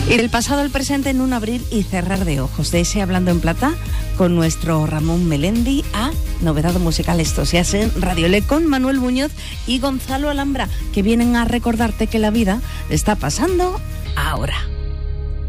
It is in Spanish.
Y del pasado al presente en un abrir y cerrar de ojos. De ese Hablando en Plata con nuestro Ramón Melendi a Novedad Musical. Esto se hace en Radio Le con Manuel Muñoz y Gonzalo Alhambra, que vienen a recordarte que la vida está pasando ahora.